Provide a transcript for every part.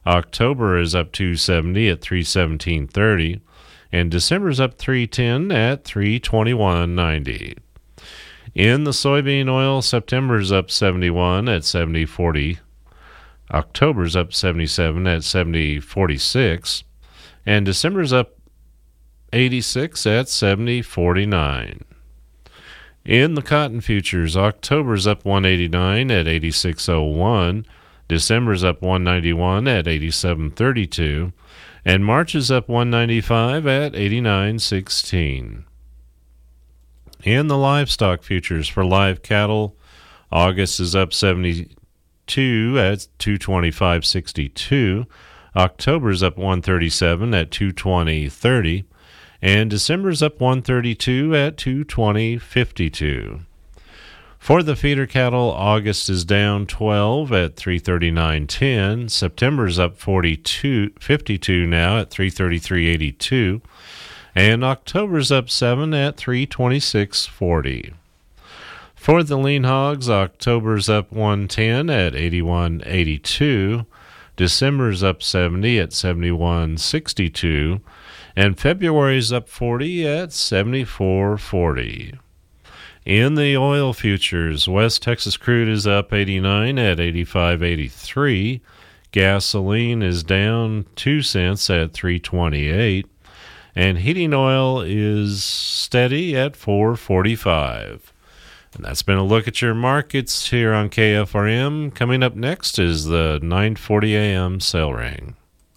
October is up 270 at 317.30, and December's up 310 at 321.90. In the soybean oil, September's up 71 at 70.40. October's up 77 at 70.46, and December's up 86 at 70.49. In the cotton futures, October's up 189 at 86.01, December's up 191 at 87.32, and March is up 195 at 89.16. In the livestock futures for live cattle, August is up 72 at 225.62, October's up 137 at 220.30, and December's up 132 at 220.52. For the feeder cattle, August is down 12 at 339.10, September's up 52 now at 333.82, and October's up 7 at 326.40. For the lean hogs, October's up 110 at 81.82, December's up 70 at 71.62, and February's up 40 at 74.40. In the oil futures, West Texas crude is up 89 at 85.83, gasoline is down 2 cents at 3.28, and heating oil is steady at 4.45. And that's been a look at your markets here on KFRM. Coming up next is the 9:40 a.m. sale ring.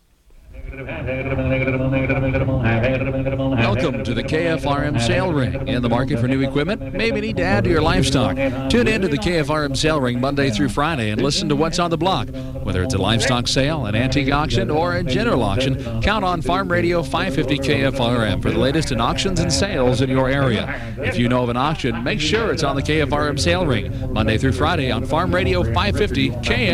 Welcome to the KFRM Sale Ring. In the market for new equipment? Maybe need to add to your livestock. Tune in to the KFRM Sale Ring Monday through Friday and listen to what's on the block. Whether it's a livestock sale, an antique auction, or a general auction, count on Farm Radio 550 KFRM for the latest in auctions and sales in your area. If you know of an auction, make sure it's on the KFRM Sale Ring Monday through Friday on Farm Radio 550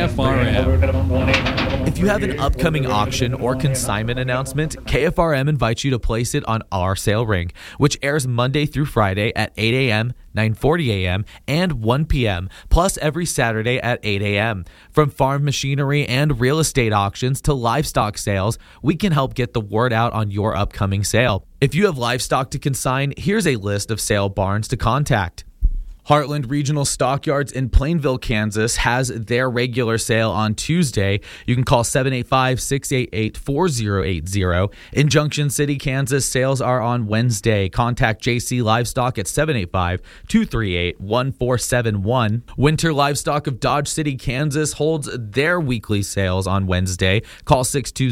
KFRM. If you have an upcoming auction or consignment announcement, KFRM invites you to place it on our sale ring, which airs Monday through Friday at 8 a.m., 9:40 a.m., and 1 p.m., plus every Saturday at 8 a.m. From farm machinery and real estate auctions to livestock sales, we can help get the word out on your upcoming sale. If you have livestock to consign, here's a list of sale barns to contact. Heartland Regional Stockyards in Plainville, Kansas has their regular sale on Tuesday. You can call 785-688-4080. In Junction City, Kansas, sales are on Wednesday. Contact JC Livestock at 785-238-1471. Winter Livestock of Dodge City, Kansas holds their weekly sales on Wednesday. Call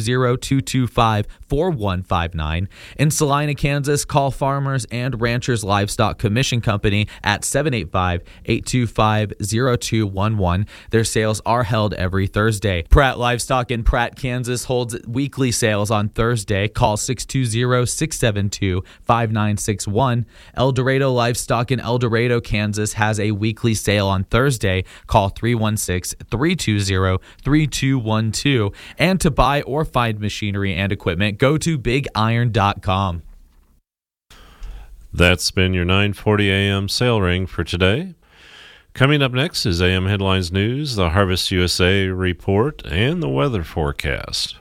620-225-4159. In Salina, Kansas, call Farmers and Ranchers Livestock Commission Company at 785-825-0211. Their sales are held every Thursday. Pratt Livestock in Pratt, Kansas holds weekly sales on Thursday. Call 620-672-5961. El Dorado Livestock in El Dorado, Kansas has a weekly sale on Thursday. Call 316-320-3212. And to buy or find machinery and equipment, go to bigiron.com. That's been your 9:40 a.m. sale ring for today. Coming up next is AM Headlines News, the Harvest USA report, and the weather forecast.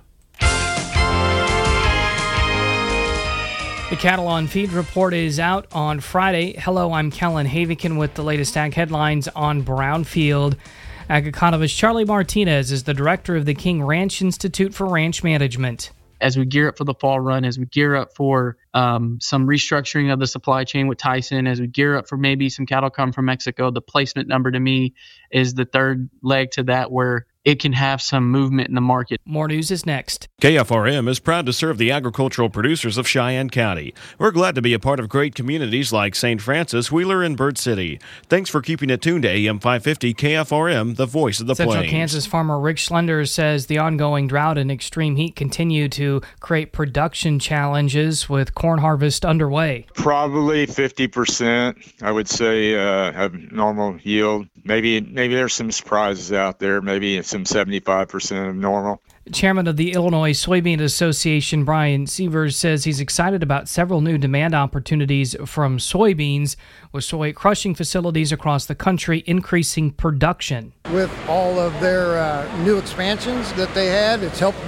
The Cattle on Feed report is out on Friday. Hello, I'm Kellen Havikin with the latest ag headlines on Brownfield. Ag economist Charlie Martinez is the director of the King Ranch Institute for Ranch Management. As we gear up for the fall run, as we gear up for some restructuring of the supply chain with Tyson, as we gear up for maybe some cattle come from Mexico, the placement number to me is the third leg to that where it can have some movement in the market. More news is next. KFRM is proud to serve the agricultural producers of Cheyenne County. We're glad to be a part of great communities like St. Francis, Wheeler, and Bird City. Thanks for keeping it tuned to AM 550 KFRM, the voice of the Central plains. Kansas farmer Rick Schlender says the ongoing drought and extreme heat continue to create production challenges with corn harvest underway. Probably 50%, I would say, have normal yield. Maybe there's some surprises out there. Maybe some 75% of normal. Chairman of the Illinois Soybean Association, Brian Sievers, says he's excited about several new demand opportunities from soybeans, with soy crushing facilities across the country increasing production. With all of their new expansions that they had, it's helped